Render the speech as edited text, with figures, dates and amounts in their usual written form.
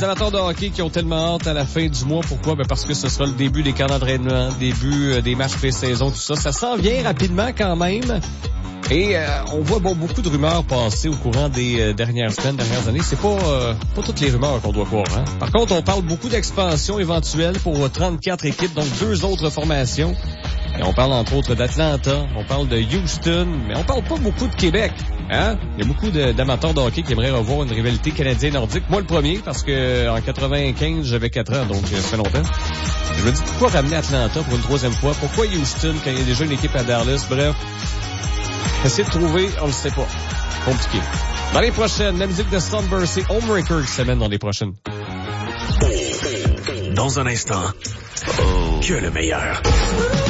les amateurs de hockey qui ont tellement hâte à la fin du mois. Pourquoi? Ben parce que ce sera le début des camps d'entraînement, début des matchs pré-saison, tout ça. Ça s'en vient rapidement quand même. Et on voit beaucoup de rumeurs passer au courant des dernières semaines, dernières années. C'est pas toutes les rumeurs qu'on doit croire. Hein? Par contre, on parle beaucoup d'expansion éventuelle pour 34 équipes, donc 2 autres formations. Et on parle entre autres d'Atlanta, on parle de Houston, mais on parle pas beaucoup de Québec. Hein? Il y a beaucoup d'amateurs de hockey qui aimeraient revoir une rivalité canadienne-nordique. Moi, le premier, parce que en 95, j'avais 4 ans, donc ça fait longtemps. Je me dis, pourquoi ramener Atlanta pour une 3e fois? Pourquoi Houston quand il y a déjà une équipe à Dallas? Bref, essayer de trouver, on le sait pas. Compliqué. Dans les prochaines, la musique de Sunburst et Homebreaker qui s'amène dans les prochaines. Dans un instant, que le meilleur.